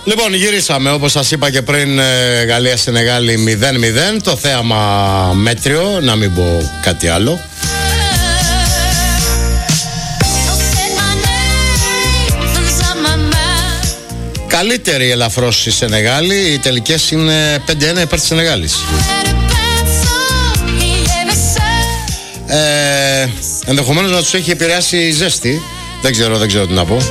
Λοιπόν, γυρίσαμε όπως σας είπα και πριν, Γαλλία-Σενεγάλη 0-0. Το θέαμα μέτριο, να μην πω κάτι άλλο. Καλύτερη ελαφρώς η Σενεγάλη. Οι τελικές είναι 5-1 υπέρ της Σενεγάλης. Ενδεχομένως να τους έχει επηρεάσει η ζέστη. Δεν ξέρω τι να πω.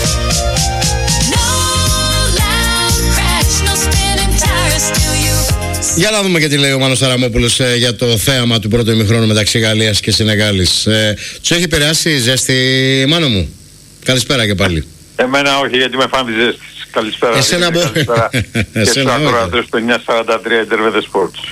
Για να δούμε και τι λέει ο Μάνος Ταραμόπουλος για το θέαμα του πρώτου ημιχρόνου μεταξύ Γαλλίας και Σενεγάλης. Τους έχει επηρεάσει η ζέστη, Μάνο μου? Καλησπέρα και πάλι. Εμένα όχι, γιατί με φάνε τη ζέστη. Καλησπέρα. Εσένα καλησπέρα. Και στους ακροατές του 943 Ιντερβέδε Sports.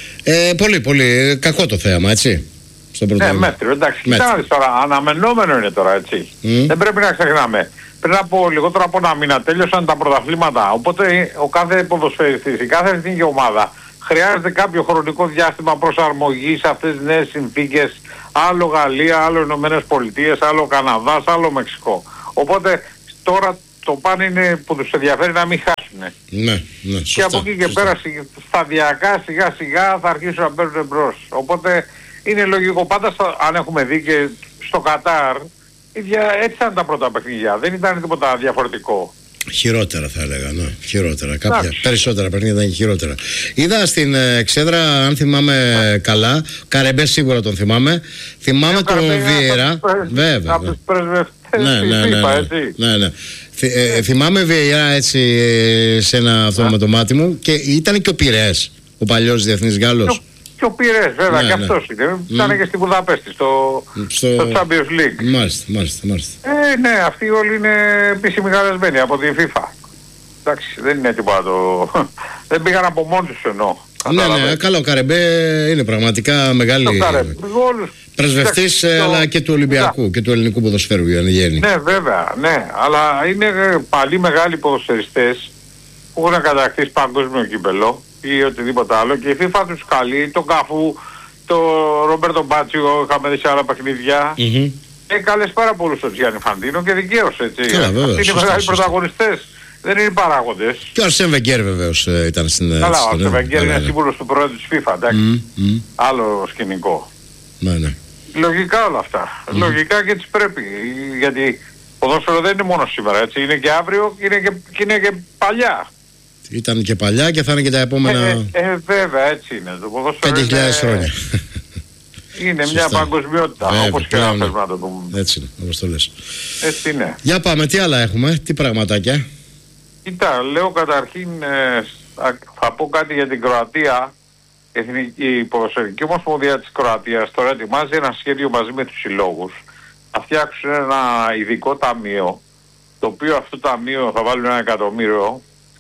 Πολύ κακό το θέαμα, έτσι. Μέτριο, εντάξει. Κοιτάξτε τώρα, αναμενόμενο είναι τώρα, έτσι. Δεν πρέπει να ξεχνάμε. Πριν από λιγότερο από ένα μήνα τέλειωσαν τα πρωταθλήματα. Οπότε ο κάθε ποδοσφαιριστής, η κάθε εθνική ομάδα χρειάζεται κάποιο χρονικό διάστημα προσαρμογής σε αυτές τις νέες συνθήκες. Άλλο Γαλλία, άλλο Ηνωμένες Πολιτείες, άλλο Καναδάς, άλλο Μεξικό. Οπότε τώρα το πάνε είναι που τους ενδιαφέρει να μην χάσουν. Ναι, και από εκεί και πέρα σταδιακά σιγά σιγά θα αρχίσουν να παίρνουν μπρος. Οπότε είναι λογικό πάντα αν έχουμε δει και στο Κατάρ έτσι ήταν τα πρώτα παιχνίδια. Δεν ήταν τίποτα διαφορετικό. Χειρότερα θα έλεγα, ναι. Χειρότερα. Κάποια περισσότερα παιχνίδια ήταν και χειρότερα. Είδα στην εξέδρα, αν θυμάμαι καλά, Καρεμπέ σίγουρα τον θυμάμαι. Θυμάμαι τον Βιέρα. Βέβαια. Από τους πρεσβευτές. Ναι. Θυμάμαι Βιέρα έτσι σε ένα αυτό με το μάτι μου και ήταν και ο Πειραιές, ο παλιός διεθνής Γάλλος. Και ο Πειραιές βέβαια, και αυτός είναι. Ήταν και στη Βουδαπέστη, στο Champions League. Μάλιστα. Ναι, αυτοί όλοι είναι επίσημοι καλεσμένοι από τη FIFA. Εντάξει, δεν είναι τίποτα το... δεν πήγαν από μόνοι τους εννοώ. Ναι, καλά, ο Καρεμπέ είναι πραγματικά μεγάλη πρεσβευτής, αλλά και του Ολυμπιακού και του ελληνικού ποδοσφαίρου για να γίνει. Ναι, βέβαια, ναι, αλλά είναι πάλι μεγάλοι ποδοσφαιριστές που έχουν κατακτήσει παγκόσμιο κύπελλο ή οτιδήποτε άλλο και η FIFA τους καλεί, τον Καφού, τον Ρομπέρτο Μπάτσιο, είχαμε δει σε άλλα παιχνίδια. Καλές πάρα πολλούς τον Γιάννη Φαντίνο και δικαίως, έτσι. Αυτοί είναι οι μεγάλοι πρωταγωνιστές. Δεν είναι οι παράγοντες. Και ο Αρσέν Βενγκέρ βεβαίως ήταν στην... Καλά, ο Αρσέν Βενγκέρ είναι σύμβουλος του πρόεδρου της FIFA, εντάξει. Άλλο σκηνικό. Ναι. Λογικά όλα αυτά. Λογικά και έτσι πρέπει. Γιατί ποδόσφαιρο δεν είναι μόνο σήμερα, έτσι. Είναι και αύριο και είναι και παλιά. Ήταν και παλιά και θα είναι και τα επόμενα... βέβαια, έτσι είναι. Το ποδόσφαιρο 5.000 χρόνια. Είναι μια παγκοσμιότητα, όπως και να θέλουμε να το πούμε. Έτσι είναι, όπως το λες. Έτσι είναι. Για πάμε, τι άλλα έχουμε, τι πραγματάκια? Κοίτα, λέω καταρχήν, θα πω κάτι για την Κροατία. Η Ποδοσφαιρική Ομοσπονδία της Κροατίας τώρα ετοιμάζει ένα σχέδιο μαζί με τους συλλόγους. Θα φτιάξουν ένα ειδικό ταμείο, το οποίο αυτό το ταμείο θα βάλουν 1 εκατομμύριο.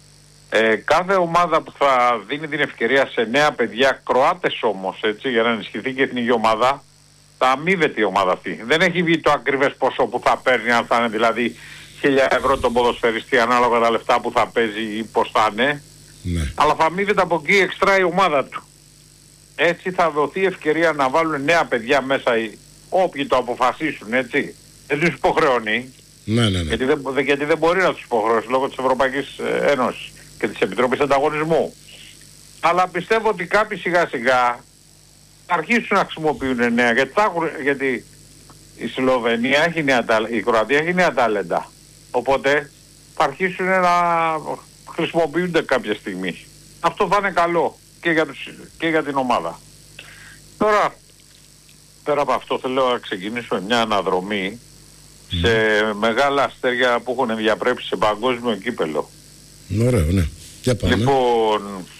Κάθε ομάδα που θα δίνει την ευκαιρία σε νέα παιδιά, Κροάτες όμως, έτσι, για να ενισχυθεί και η εθνική ομάδα, θα αμείβεται η ομάδα αυτή. Δεν έχει βγει το ακριβές ποσό που θα παίρνει, αν θα είναι δηλαδή 1.000 ευρώ τον ποδοσφαιριστή ανάλογα τα λεφτά που θα παίζει ή πώς θα είναι. Ναι. Αλλά θα αμείβεται από εκεί εξτρά η ομάδα του. Έτσι θα δοθεί ευκαιρία να βάλουν νέα παιδιά μέσα, όποιοι το αποφασίσουν, έτσι. Δεν τους υποχρεώνει. Ναι. Γιατί δεν μπορεί να τους υποχρεώσει λόγω της Ευρωπαϊκής Ένωσης και της Επιτροπής Ανταγωνισμού. Αλλά πιστεύω ότι κάποιοι σιγά σιγά θα αρχίσουν να χρησιμοποιούν νέα, γιατί η Σλοβενία έχει νέα, η Κροατία έχει νέα τάλεντα. Οπότε θα αρχίσουν να χρησιμοποιούνται κάποια στιγμή. Αυτό θα είναι καλό και για την ομάδα. Τώρα, πέρα από αυτό θέλω να ξεκινήσουμε μια αναδρομή σε μεγάλα αστέρια που έχουν διαπρέψει σε παγκόσμιο κύπελλο. Ωραίο, ναι. Για πάμε. Λοιπόν,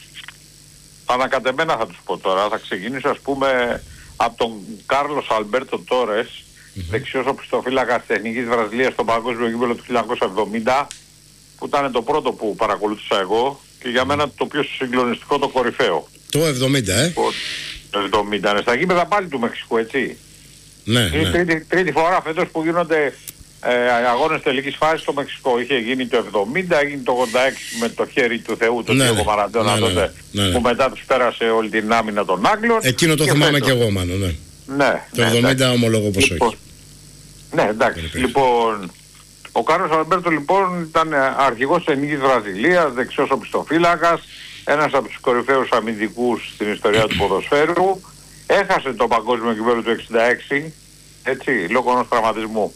ανακατεμένα θα τους πω τώρα. Θα ξεκινήσω ας πούμε από τον Κάρλος Αλμπέρτο Τόρες, δεξιός οπισθοφύλακας της Εθνικής Βραζιλίας στο παγκόσμιο κύπελλο του 1970, που ήταν το πρώτο που παρακολούθησα εγώ και για μένα το πιο συγκλονιστικό, το κορυφαίο. Το 70, Το 70, ναι, στα γήπεδα πάλι του Μεξικού, έτσι. Ναι. Είναι τρίτη φορά φέτος που γίνονται αγώνες τελικής φάσης στο Μεξικό. Είχε γίνει το 70, έγινε το 86 με το χέρι του Θεού, τον Διέγκο Μαραντόνα τότε, που μετά τους πέρασε όλη την άμυνα των Άγγλων. Εκείνο το θυμάμαι και εγώ, μάλλον, ναι. Το 70 ομολόγω πως όχι. Ναι, εντάξει. Λοιπόν, Ο Κάρλος Αλμπέρτο λοιπόν ήταν αρχηγός της Εθνικής Βραζιλίας, δεξιός οπισθοφύλακας, ένας από τους κορυφαίους αμυντικούς στην ιστορία του ποδοσφαίρου. Έχασε το παγκόσμιο κυπέλλο του 1966, έτσι, λόγω ενός τραυματισμού.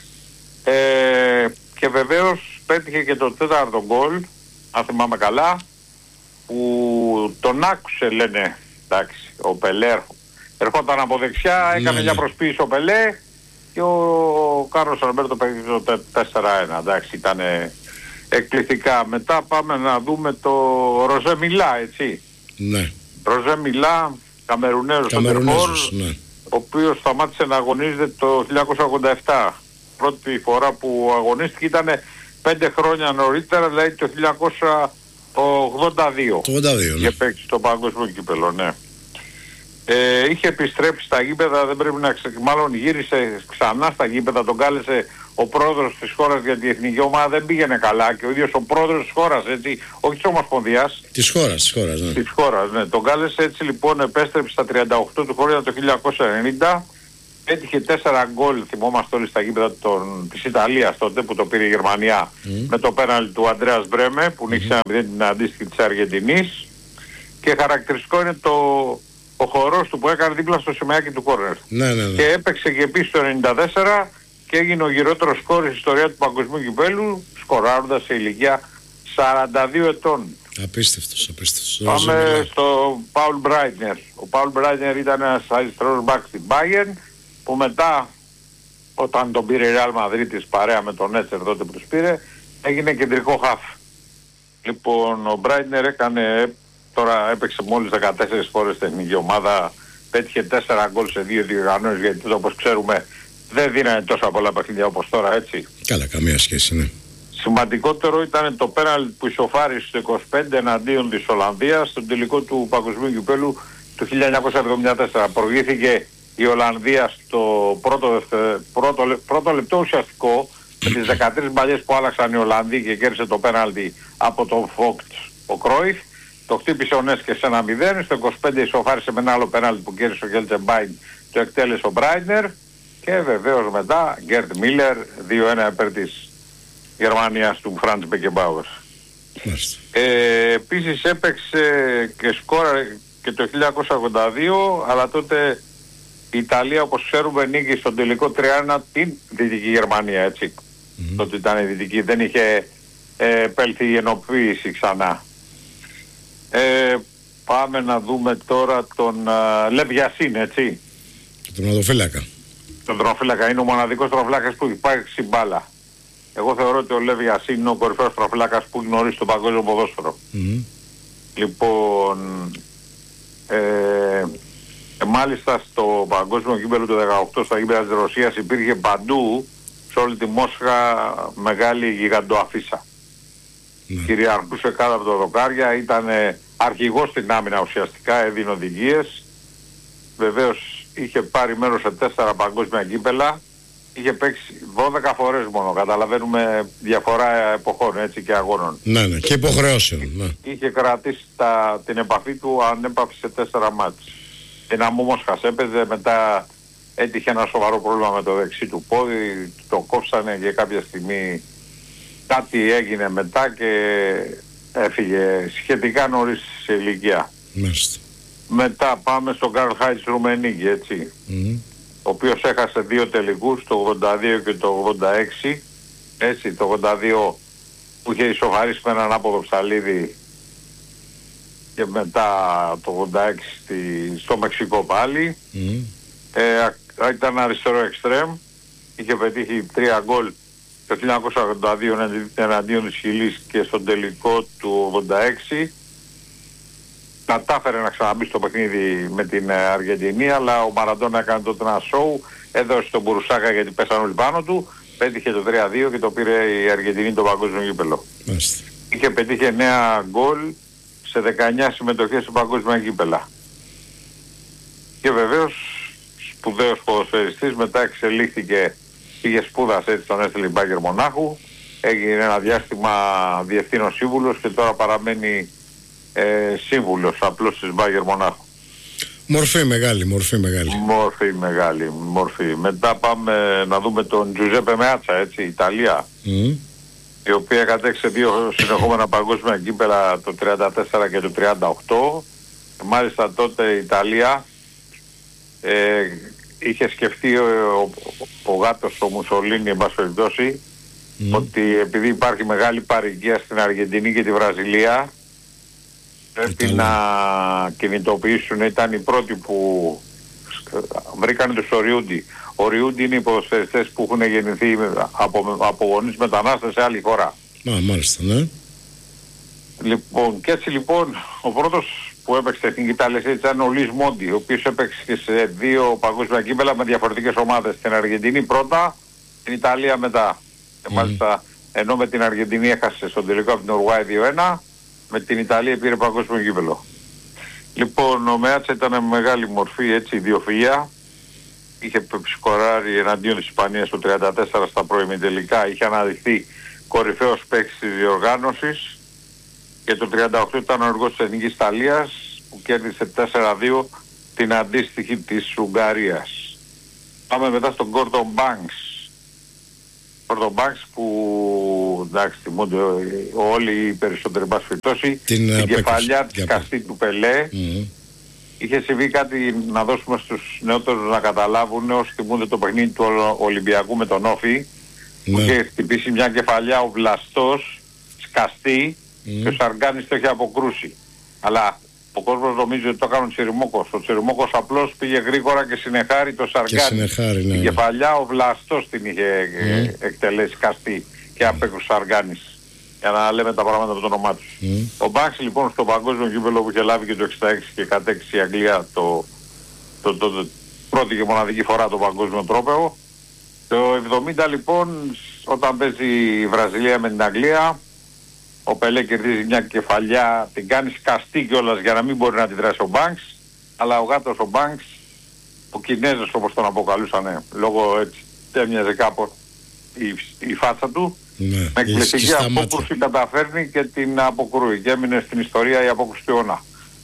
Και βεβαίως πέτυχε και το 4ο γκολ, αν θυμάμαι καλά, που τον άκουσε, λένε, εντάξει, ο Πελέ ερχόταν από δεξιά, έκανε μια προσποίηση ο Πελέ και ο Κάρλος Αλμπέρτο παίξει το 4-1, εντάξει, ήταν εκπληκτικά. Μετά πάμε να δούμε το Ροζέ Μιλά, έτσι. Ναι. Ροζέ Μιλά, Καμερουνέζος, ναι. ο οποίος σταμάτησε να αγωνίζεται το 1987. Πρώτη φορά που αγωνίστηκε ήταν 5 χρόνια νωρίτερα, δηλαδή το 1982. Το 82, και παίξει στο παγκόσμιο κύπελλο, ναι. Είχε επιστρέψει στα γήπεδα, δεν πρέπει να μάλλον γύρισε ξανά στα γήπεδα, τον κάλεσε ο πρόεδρος της χώρας, γιατί η εθνική ομάδα δεν πήγαινε καλά και ο ίδιος ο πρόεδρος της χώρας, έτσι, όχι της Ομοσπονδίας. Της χώρας, ναι. Της χώρας, ναι. Τον κάλεσε, έτσι λοιπόν επέστρεψε στα 38 του χρόνια το 1990, έτυχε 4 γκολ, θυμόμαστε όλοι, στα γήπεδα της Ιταλίας τότε που το πήρε η Γερμανία με το πέναλτι του Αντρέας Μπρέμε που νίξε την αντίστοιχη της Αργεντινής, και χαρακτηριστικό είναι ο χορός του που έκανε δίπλα στο σημαίακι του κόρνερ. Ναι. Και έπαιξε και επίσης το 1994 και έγινε ο γυρότερος σκόρ στην ιστορία του παγκοσμίου κυπέλλου, σκοράροντας σε ηλικία 42 ετών. Απίστευτος. Πάμε στο Πάουλ Μπράιτνερ. Ο Πάουλ Μπράιτνερ ήταν ένας αριστερός μπακ στην Bayern, που μετά, όταν τον πήρε η Real Madrid παρέα με τον Έτσερ τότε που τους πήρε, έγινε κεντρικό χαφ. Λοιπόν, ο Μπράιτνερ τώρα έπαιξε μόλις 14 φορές στην εθνική ομάδα, πέτυχε 4 γκολ σε 2 διοργανώσεις, γιατί τότε, όπως ξέρουμε, δεν δίνανε τόσα πολλά παιχνίδια όπως τώρα, έτσι. Καλά, καμία σχέση, ναι. Σημαντικότερο ήταν το πέναλτι που ισοφάρισε στο 25 εναντίον της Ολλανδίας στον τελικό του παγκοσμίου κυπέλλου του 1974. Προηγήθηκε η Ολλανδία στο πρώτο λεπτό ουσιαστικό, με τις 13 μπαλιές που άλλαξαν οι Ολλανδοί, και κέρδισε το πέναλτι από τον Φόκτ ο Κρόιφ. Το χτύπησε ο Νέσκε σε 1-0, στο 25 ισοφάρισε με ένα άλλο πέναλτι που κέρδισε ο Γέλτζεμπάιν, το εκτέλεσε ο Μπράιτνερ, και βεβαίως μετά Γκέρτ Μίλλερ, 2-1 υπέρ της Γερμανίας του Φραντς Μπεκεμπάουερ. Επίσης έπαιξε και σκόραρε και το 1982, αλλά τότε η Ιταλία, όπως ξέρουμε, νίκησε στον τελικό 3-1 την Δυτική Γερμανία, έτσι. Τότε ήταν η Δυτική, δεν είχε επέλθει η ενοποίηση ξανά. Πάμε να δούμε τώρα τον Λεβ Γιασίν, έτσι. Τον τερματοφύλακα. Τον τερματοφύλακα, είναι ο μοναδικός τερματοφύλακας που υπάρχει μπάλα. Εγώ θεωρώ ότι ο Λεβ Γιασίν είναι ο κορυφαίος τερματοφύλακας που γνωρίζει το παγκόσμιο ποδόσφαιρο. Λοιπόν, μάλιστα στο παγκόσμιο κύπελλο του 18 στα γήπεδα της Ρωσίας υπήρχε παντού, σε όλη τη Μόσχα, μεγάλη γιγαντοαφίσα. Κυριαρχούσε κάτω από τα δοκάρια, ήταν αρχηγός στην άμυνα ουσιαστικά, έδινε οδηγίες. Βεβαίως είχε πάρει μέρος σε 4 παγκόσμια κύπελλα, είχε παίξει 12 φορές μόνο, καταλαβαίνουμε διαφορά εποχών, έτσι, και αγώνων. Ναι, και υποχρεώσεων. Ναι. Είχε κρατήσει την επαφή του ανέπαυση σε 4 μάτς. Δυναμό Μόσχας έπαιζε, μετά έτυχε ένα σοβαρό πρόβλημα με το δεξί του πόδι, το κόψανε και κάποια στιγμή κάτι έγινε μετά και έφυγε σχετικά νωρίς σε ηλικία. Μάλιστα. Μετά πάμε στον Καρλ Χάιντς Ρουμενίγκη, έτσι, ο οποίος έχασε 2 τελικούς, το 82 και το 86, έτσι, το 82 που είχε ισοφαρίσει με έναν άποδο ψαλίδι, και μετά το 86 στο Μεξικό πάλι. Ήταν αριστερό εξτρέμ, είχε πετύχει 3 γκολ το 1982 εναντίον της Χιλής και στον τελικό του 86. Κατάφερε να ξαναμπεί στο παιχνίδι με την Αργεντινή, αλλά ο Μαραντόνα έκανε τότε ένα σοου, έδωσε τον Μπουρουσάκα γιατί πέσανε όλοι πάνω του, πέτυχε το 3-2 και το πήρε η Αργεντινή το παγκόσμιο γήπελλο. Είχε πετύχει 9 γκολ σε 19 συμμετοχές σε παγκόσμια γήπελλα. Και βεβαίως σπουδαίος ποδοσφαιριστής, μετά εξελίχθηκε, πήγε σπούδασε, έτσι τον έστειλε η Μπάγερ Μονάχου, έγινε ένα διάστημα διευθύνων σύμβουλος και τώρα παραμένει σύμβουλος απλώς της Μπάγερ Μονάχου. Μορφή μεγάλη. Μετά πάμε να δούμε τον Τζουζέπε Μεάτσα, έτσι, Ιταλία. Η οποία κατέξε 2 συνεχόμενα παγκόσμια κύπελα, το 34 και το 38. Μάλιστα τότε η Ιταλία είχε σκεφτεί ο γάτος ο Μουσολίνι, εν πάση περιπτώσει, ότι επειδή υπάρχει μεγάλη παροικία στην Αργεντινή και τη Βραζιλία, πρέπει να κινητοποιήσουν. Ήταν οι πρώτοι που βρήκαν τους Οριούντι. Οριούντι είναι οι ποδοσφαιριστές που έχουν γεννηθεί από γονείς μετανάστες σε άλλη χώρα. Μάλιστα, ναι. Λοιπόν, και έτσι λοιπόν ο πρώτος που έπαιξε στην Ιταλία ήταν ο Λις Μόντι, ο οποίος έπαιξε σε 2 παγκόσμια κύπελα με διαφορετικές ομάδες. Στην Αργεντινή πρώτα, στην Ιταλία μετά. Και μάλιστα ενώ με την Αργεντινή έχασε στον τελικό από την Ουρουάη 2-1, με την Ιταλία πήρε παγκόσμιο κύπελο. Λοιπόν, ο Μεάτσα ήταν με μεγάλη μορφή, έτσι, ιδιοφυΐα. Είχε σκοράρει εναντίον της Ισπανίας το 34 στα προημιτελικά. Είχε αναδειχθεί κορυφαίος παίκτης της διοργάνωσης. Και το 38 ήταν ο εργός της Εθνικής Ιταλίας που κέρδισε 4-2 την αντίστοιχη της Ουγγαρίας. Πάμε μετά στον Gordon Banks. Gordon Banks που, εντάξει, θυμούνται όλοι οι περισσότεροι εν πάση περιπτώσει, την κεφαλιά της καστή του Πελέ. Είχε συμβεί κάτι, να δώσουμε στους νεότερους να καταλάβουν, όσοι θυμούνται το παιχνίδι του Ολυμπιακού με τον Όφη, που είχε χτυπήσει μια κεφαλιά ο Βλαστός, σκαστή, και ο Σαργκάνης το είχε αποκρούσει. Αλλά ο κόσμος νομίζει ότι το έκανε ο Τσιριμόκος. Ο Τσιριμόκος απλώς πήγε γρήγορα και συνεχάρει το Σαργκάνη. Την κεφαλιά ο Βλαστός την είχε εκτελέσει σκαστή και απέκρουσε ο Σαργκάνης. Για να λέμε τα πράγματα με το όνομά τους. Ο Μπάξ λοιπόν στο παγκόσμιο κύπελλο που είχε λάβει και το 66 και κατέξει η Αγγλία το πρώτη και μοναδική φορά το παγκόσμιο τρόπαιο. Το 70 λοιπόν όταν παίζει η Βραζιλία με την Αγγλία, ο Πελέ κερδίζει μια κεφαλιά, την κάνει σκαστή κιόλας για να μην μπορεί να αντιδράσει ο Μπάνξ, αλλά ο γάτος ο Μπάνξ, ο Κινέζος όπως τον αποκαλούσανε, λόγω έτσι έμοιαζε κάπου η φάτσα του, με εκπληκτική απόκρουση καταφέρνει και την αποκρούει και έμεινε στην ιστορία η απόκρουση του αιώνα.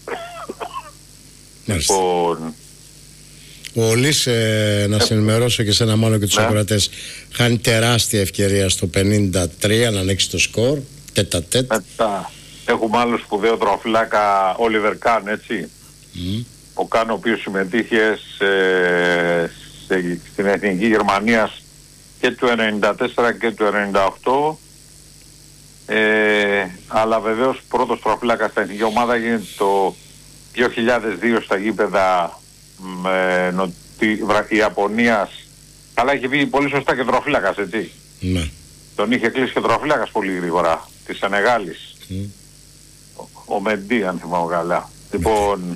Λοιπόν, ο Λύς, να σε ενημερώσω και σένα μάλλον και τους ακροατές, χάνει τεράστια ευκαιρία στο 53 να ανοίξει το σκορ. Μετά έχουμε άλλο σπουδαίο τροαφυλάκα, Όλιβερ Καν, έτσι. Ο Καν ο οποίος συμμετείχε στην Εθνική Γερμανίας και του 94 και του 98, αλλά βεβαίως πρώτος τροαφυλάκας στην εθνική ομάδα γίνεται το 2002 στα γήπεδα Ιαπωνίας. Αλλά είχε βγει πολύ σωστά και τροαφυλάκας, έτσι. Τον είχε κλείσει και τροαφυλάκας πολύ γρήγορα της Σενεγάλης. Ο Μεντί, αν θυμάμαι καλά. Λοιπόν,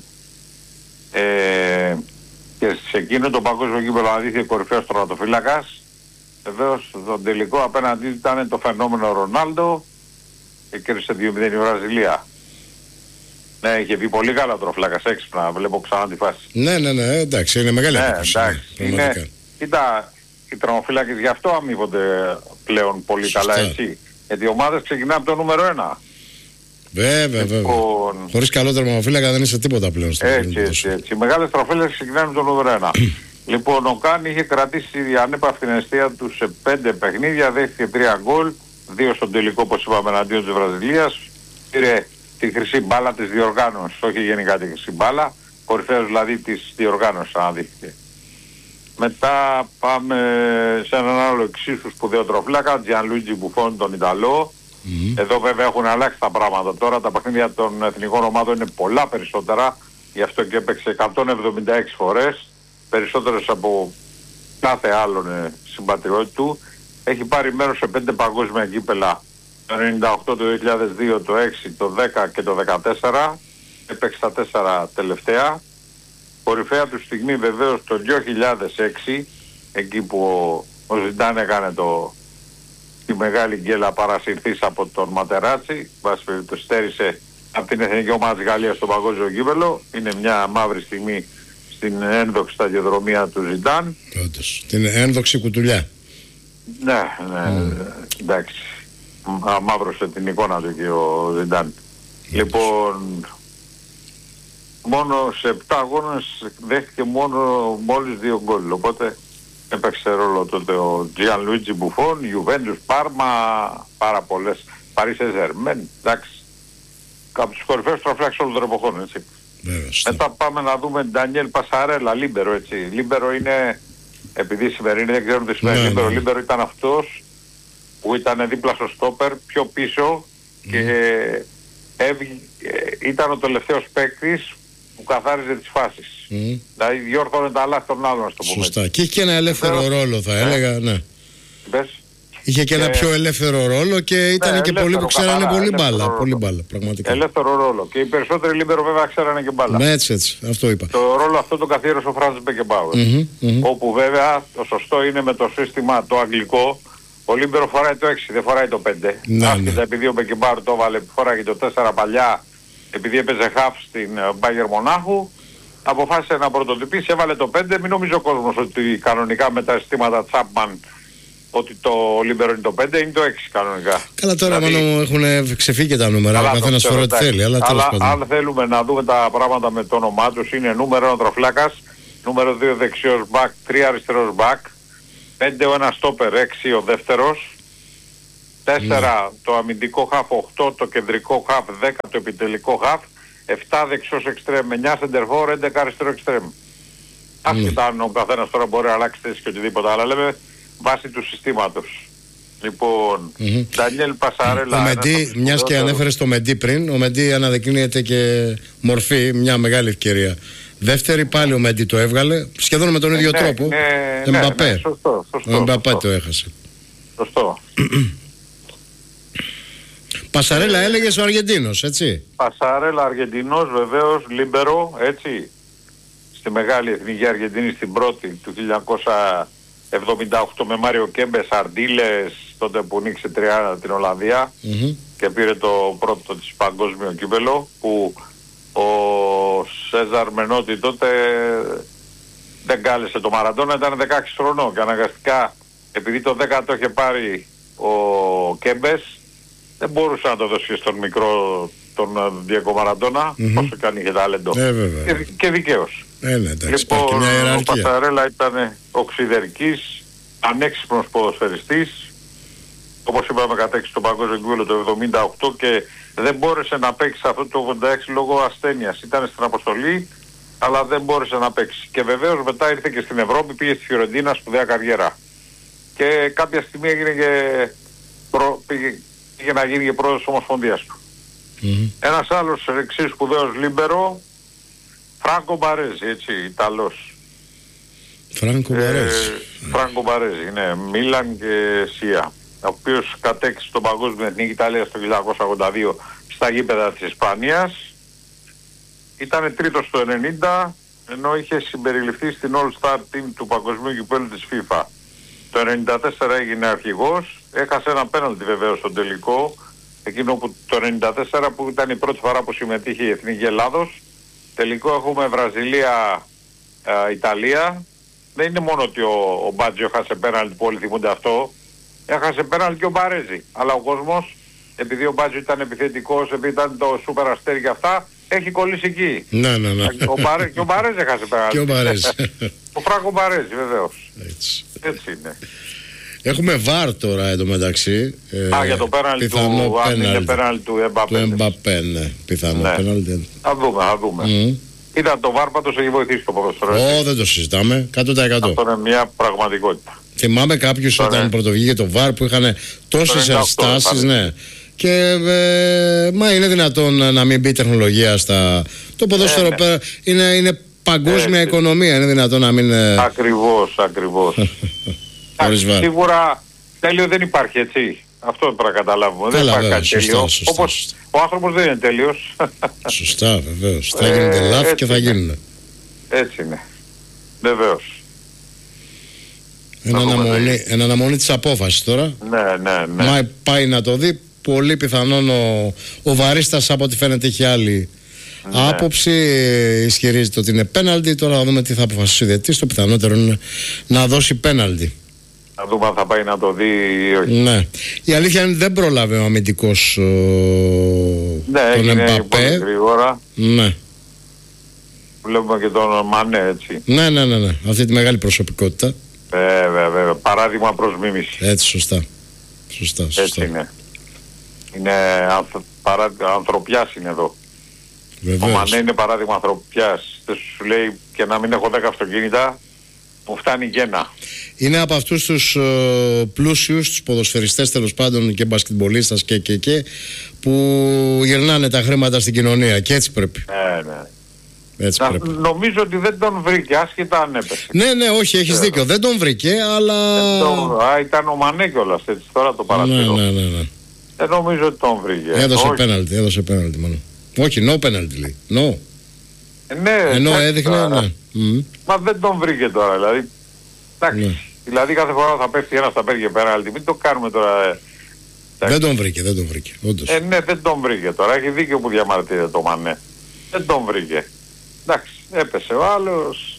και σε εκείνο το παγκόσμιο κύπελλο αναδείχθηκε κορυφαίος τροματοφύλακας. Βεβαίως τον τελικό απέναντί ήταν το φαινόμενο Ρονάλντο και κέρδισε 2-0 η Βραζιλία. Ναι, είχε πει πολύ καλά ο τροματοφύλακας, έξυπνα, βλέπω ξανά τη φάση. Ναι, εντάξει, είναι μεγάλη εντύπωση. Κοίτα, οι τροματοφύλακες γι' αυτό αμείβονται πλέον πολύ καλά, έτσι. Γιατί οι ομάδες ξεκινάνε από το νούμερο 1. Βέβαια. Χωρίς καλό τερματοφύλακα δεν είσαι τίποτα πλέον. Έτσι. Οι μεγάλες τροματοφύλακες ξεκινάνε από το νούμερο 1. Λοιπόν, ο Καν είχε κρατήσει ανέπαυτη την αιστεία του σε 5 παιχνίδια, δέχτηκε 3 γκολ, 2 στον τελικό όπως είπαμε εναντίον της Βραζιλίας. Πήρε τη χρυσή μπάλα της διοργάνωσης, όχι γενικά τη χρυσή μπάλα, κορυφαίος δηλαδή της διοργάνωσης αναδείχθηκε. Μετά πάμε σε έναν άλλο εξίσου σπουδαίο τροματοφύλακα, Gianluigi Buffon, τον Ιταλό. Εδώ βέβαια έχουν αλλάξει τα πράγματα. Τώρα τα παιχνίδια των εθνικών ομάδων είναι πολλά περισσότερα, γι' αυτό και έπαιξε 176 φορές, περισσότερες από κάθε άλλον συμπατριώτη του. Έχει πάρει μέρος σε 5 παγκόσμια κύπελλα, το 98, το 2002, το 6, το 10 και το 14. Έπαιξε τα 4 τελευταία. Κορυφαία του στιγμή βεβαίως το 2006, εκεί που ο Ζιντάν έκανε τη μεγάλη γκέλα παρασυρθής από τον Ματεράτσι, το στέρισε από την εθνική ομάδα της Γαλλίας στο παγκόσμιο κύπελλο. Είναι μια μαύρη στιγμή στην ένδοξη σταδιοδρομία του Ζιντάν. Όντως, την ένδοξη κουτουλιά. Ναι, εντάξει. Μαύρωσε την εικόνα του και ο Ζιντάν. Λοιπόν, μόνο σε 7 αγώνες δέχτηκε μόλις 2 γκολ. Οπότε έπαιξε ρόλο τότε ο Gianluigi Buffon, Juventus, Parma, πάρα πολλές, Paris Saint-Germain, εντάξει. Από τους κορυφαίους τροφλάξεις όλων των εποχών, έτσι. Μετά πάμε να δούμε Ντανιέλ Πασαρέλα, Λίμπερο, έτσι. Λίμπερο είναι, επειδή σημερινή δεν ξέρουν τι σημαίνει Λίμπερο. Λίμπερο ήταν αυτός που ήταν δίπλα στο στόπερ, πιο πίσω και ήταν ο τελευταίος παίκτης που καθάριζε τις φάσεις. Δηλαδή διόρθωνε τα λάθη των άλλων, στο πούμε. Σωστά. Και είχε και ένα ελεύθερο ρόλο, θα έλεγα, ναι. Πες. Είχε και ένα πιο ελεύθερο ρόλο και ήταν και πολλοί που ξέρανε πολύ μπάλα. Πολύ μπάλα, πραγματικά. Ελεύθερο ρόλο. Και οι περισσότεροι Λίμπερο βέβαια ξέρανε και μπάλα. Ναι, έτσι, αυτό είπα. Το ρόλο αυτό το καθιέρωσε ο Φραντς Μπεκεμπάουερ. Όπου βέβαια το σωστό είναι με το σύστημα το αγγλικό. Ο Λίμπερο φοράει το 6, δεν φοράει το 5. Άσχετα επειδή ο Μπεκεμπάουερ το έβαλε, φοράει το 4 παλιά, επειδή έπαιζε χαφ στην Μπάγερ Μονάχου. Αποφάσισε να πρωτοτυπήσει, έβαλε το 5. Μην νομίζει ο κόσμος ότι κανονικά με τα συστήματα Τσάπμαν ότι το Λίμπερο είναι το 5, είναι το 6 κανονικά. Καλά, τώρα δηλαδή, μόνο έχουν ξεφύγει και τα νούμερα, ο καθένας φορά ό,τι θέλει. Αλλά αν θέλουμε να δούμε τα πράγματα με το όνομά τους, είναι νούμερο 1 τροφλάκας, νούμερο 2 δεξιός μπακ, 3 αριστερός μπακ, 5 ο ένας στόπερ, 6 ο δεύτερος, 4 το αμυντικό χαφ, 8 το κεντρικό χαφ, 10 το επιτελικό χαφ, 7 δεξιός εξτρέμ, 9 σεντερφόρ, 11 αριστερό εξτρέμ. Άσχετα αν ο καθένας τώρα μπορεί να αλλάξει θέση και οτιδήποτε, αλλά λέμε βάσει του συστήματος. Λοιπόν, Ντανιέλ Πασαρέλα. Ο Μεντί, μιας και ανέφερες το Μεντί πριν, ο Μεντί αναδεικνύεται και μορφή, μια μεγάλη ευκαιρία. Δεύτερη πάλι ο Μεντί το έβγαλε, σχεδόν με τον ίδιο τρόπο. Εμπαπέ. Ο Εμπαπέ το έχασε. Σωστό. Πασαρέλα έλεγες ο Αργεντίνος, έτσι. Πασαρέλα Αργεντινός, βεβαίως, Λίμπερο, έτσι. Στη μεγάλη εθνική Αργεντινή, στην πρώτη του 1978 με Μάριο Κέμπες, Αρντίλες, τότε που νίξε 30 την Ολλανδία και πήρε το πρώτο της παγκόσμιο κύπελο, που ο Σέζαρ Μενότι τότε δεν κάλεσε το Μαραντόνα, ήταν 16 χρονών και αναγκαστικά, επειδή το 10 το είχε πάρει ο Κέμπες, δεν μπορούσε να το δώσει στον μικρό τον Διέγκο Μαραντόνα, όσο και αν είχε τάλεντο. Και δικαίως. Λοιπόν, ο Πασαρέλα ήταν οξυδερκής, ανέξυπνος ποδοσφαιριστής, όπως είπαμε κατέξει το παγκόσμιο κύπελλο το 78 και δεν μπόρεσε να παίξει αυτό το 86 λόγω ασθένειας. Ήταν στην αποστολή, αλλά δεν μπόρεσε να παίξει. Και βεβαίως μετά ήρθε και στην Ευρώπη, πήγε στη Φιωρεντίνα, σπουδαία καριέρα. Και κάποια στιγμή έγινε και πήγε να γίνει και πρόεδρος της Ομοσπονδίας του. Ένας άλλος εξής σπουδαίος Λίμπερο, Φράνκο Μπαρέζι, έτσι, Ιταλός. Φράνκο Μπαρέζι, ναι, Μίλαν και Σία, ο οποίος κατέκτησε τον παγκόσμιο εθνική Ιταλία στο 1982 στα γήπεδα της Ισπανίας. Ήταν τρίτος το 90, ενώ είχε συμπεριληφθεί στην All-Star Team του παγκοσμίου κυπέλλου της FIFA. Το 94 έγινε αρχηγός, έχασε ένα πέναλτι βεβαίως στο τελικό, εκείνο που το 94 που ήταν η πρώτη φορά που συμμετείχε η Εθνική Ελλάδος. Τελικό έχουμε Βραζιλία, Ιταλία. Δεν είναι μόνο ότι ο Μπάτζιο έχασε πέναλτι που όλοι θυμούνται αυτό, έχασε πέναλτι και ο Μπαρέζι. Αλλά ο κόσμος, επειδή ο Μπάτζιο ήταν επιθετικός, επειδή ήταν το σούπερ αστέρι και αυτά, έχει κολλήσει εκεί. Ναι. Και ο Μπαρέζι έχασε πέναλτι. Και ο Μπαρέζι. Ο Φράνκο Μπαρέζι, βεβαίως. Έτσι είναι. Έχουμε βάρ τώρα εντωμεταξύ. Για το πέναλτι του, αν είναι πέναλτι του Εμπαπέ. Του Εμπαπέ, ναι. Πιθανό πέναλτι. Θα δούμε. Ήταν το βάρ, πάντως έχει βοηθήσει το ποδοσφαιρό. Δεν το συζητάμε. 100%. Αυτό είναι μια πραγματικότητα. Θυμάμαι κάποιους όταν πρωτοβγήκε το βάρ που είχαν τόσες ενστάσεις, ναι. Και μα είναι δυνατόν να μην μπει τεχνολογία στα... Το ποδόσφαιρο πέρα είναι παγκόσμια οικονομία, είναι δυνατόν να μην... Ακριβώς. Σίγουρα τέλειο δεν υπάρχει, έτσι. Αυτό πρέπει να καταλάβουμε. Δεν υπάρχει κάτι τέλειο. Όπως ο άνθρωπος δεν είναι τέλειος. Σωστά, βεβαίως. Θα γίνονται λάθη και θα γίνουν. Έτσι είναι. Βεβαίως. Εν αναμονή της απόφασης τώρα. Ναι. Μα πάει να το δει. Πολύ πιθανόν ο βαρίστας, από ό,τι φαίνεται, έχει άλλη άποψη. Ισχυρίζεται ότι είναι πέναλτι. Τώρα θα δούμε τι θα αποφασίσει ο διαιτητής. Το πιθανότερο είναι να δώσει πέναλτι. Να δούμε αν θα πάει να το δει ή όχι. Ναι. Η αλήθεια είναι δεν πρόλαβε ο αμυντικός τον Εμπαπέ. Πολύ γρήγορα. Ναι. βλέπουμε και τον Μανέ, έτσι. Ναι. Αυτή τη μεγάλη προσωπικότητα. Βέβαια. Παράδειγμα προς μίμηση. Έτσι, σωστά. Έτσι είναι. Είναι ανθρωπιάς είναι εδώ. Βεβαίως. Ο Μανέ είναι παράδειγμα ανθρωπιάς. Δεν σου λέει και να μην έχω 10 αυτοκίνητα, μου φτάνει και ένα. Είναι από αυτούς τους πλούσιους, τους ποδοσφαιριστές τέλος πάντων και μπασκετμπολίστας και που γυρνάνε τα χρήματα στην κοινωνία και έτσι πρέπει. Ναι. Έτσι πρέπει. Νομίζω ότι δεν τον βρήκε, άσχετα αν έπεσε. Ναι, όχι, έχεις δίκιο. Δεν τον βρήκε, αλλά... Ήταν ο Μανέ κιόλας, έτσι, τώρα το παρατηρώ. Ναι. Δεν νομίζω ότι τον βρήκε. Έδωσε πέναλτι μόνο. Όχι, no penalty λέει. No. Ναι, ενώ έδειχνε, ναι. Μα δεν τον βρήκε τώρα, δηλαδή. Εντάξει. Ναι. Δηλαδή κάθε φορά θα πέφτει ένας, θα παίρνει πέναλτι. Μην το κάνουμε τώρα. Δεν τον βρήκε, όντως. Ναι, δεν τον βρήκε τώρα. Έχει δίκιο που διαμαρτύρεται το Μανέ. Δεν τον βρήκε. Εντάξει, έπεσε ο άλλος.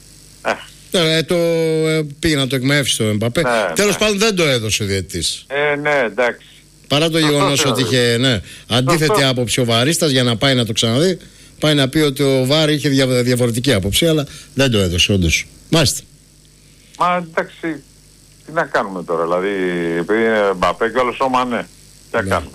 Πήγε να το εκμεύσει το Εμπαπέ. Τέλος πάντων δεν το έδωσε ο διαιτητής. Ναι, εντάξει. Παρά το γεγονός ότι είχε αντίθετη άποψη ο βαρίστας, για να πάει να το ξαναδεί, πάει να πει ότι ο Βάρ είχε διαφορετική άποψη, αλλά δεν το έδωσε όντως. Μάλιστα. Μα εντάξει, τι να κάνουμε τώρα, δηλαδή, επειδή είναι Μπαπέ και όλος ο Μανέ. Τι να κάνουμε.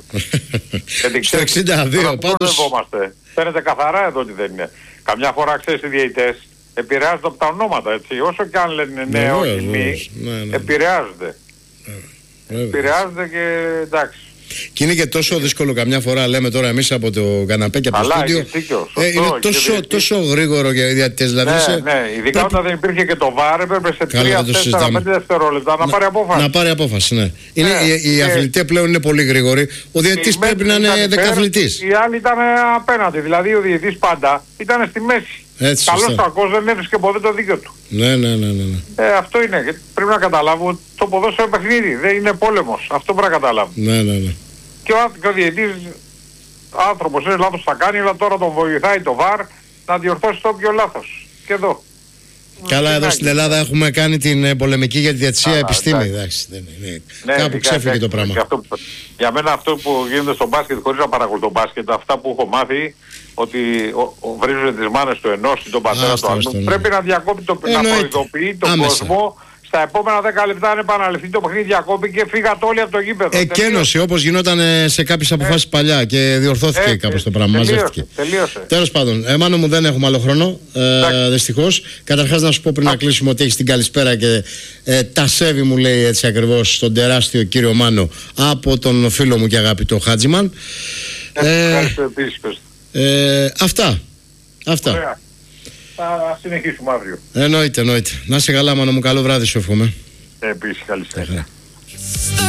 Στο 62 πάντως. Φαίνεται καθαρά εδώ ότι δεν είναι. Καμιά φορά ξέρεις οι διαιτητές επηρεάζονται από τα ονόματα, έτσι. Όσο και αν λένε ναι, όχι, μη, επηρεάζονται. Επηρεάζονται και εντάξει. Και είναι και τόσο δύσκολο καμιά φορά, λέμε τώρα εμείς από το καναπέ και από το στούντιο. Είναι τόσο γρήγορο για διαιτητές. Δηλαδή ναι, ειδικά όταν δεν υπήρχε και το βάρ, έπρεπε σε 3-4-5 δευτερόλεπτα να πάρει απόφαση. Να πάρει απόφαση, ναι. Οι αθλητές πλέον είναι πολύ γρήγοροι. Ο διαιτητής πρέπει να είναι δεκαθλητής. Οι άλλοι ήταν απέναντι. Δηλαδή ο διαιτητής πάντα ήταν στη μέση. Καλός κακός δεν έβρισκε ποτέ το δίκιο του. Ναι. Αυτό είναι. Πρέπει να καταλάβω ότι το ποδόσφαιρο παιχνίδι δεν είναι πόλεμος. Αυτό πρέπει να καταλάβω. Ναι. Και ο διαιτητής άνθρωπος είναι λάθος θα κάνει, αλλά τώρα τον βοηθάει το ΒΑΡ να διορθώσει το όποιο λάθος. Και εδώ. Καλά, εδώ στην Ελλάδα έχουμε κάνει την πολεμική για τη διαιτησία επιστήμη. Εντάξει, κάπου ξέφυγε το πράγμα. Για μένα αυτό που γίνεται στο μπάσκετ, χωρίς να παρακολουθώ μπάσκετ, αυτά που έχω μάθει, ότι βρίζουν τις μάνες του ενός ή τον πατέρα του άλλου, πρέπει να διακόπτει να προειδοποιεί τον κόσμο. Στα επόμενα 10 λεπτά αν επαναληφθεί το παιχνίδι διακόπη και φύγατε όλοι από το γήπεδο. Εκένωση όπως γινόταν σε κάποιες αποφάσεις παλιά και διορθώθηκε κάπως το πράγμα. Τελείωσε. Τέλος πάντων, Μάνο μου δεν έχουμε άλλο χρόνο. Δυστυχώς. Καταρχάς να σου πω πριν να κλείσουμε ότι έχεις την καλησπέρα και τα σέβη μου λέει έτσι ακριβώς στον τεράστιο κύριο Μάνο από τον φίλο μου και αγαπητό Χάτζημαν. Ευχαριστώ επίσης. Αυτά. Ωραία. Θα συνεχίσουμε αύριο. Εννοείται. Να είσαι καλά, Μάνο μου. Καλό βράδυ σου εύχομαι. Επίσης, καλή συνέχεια.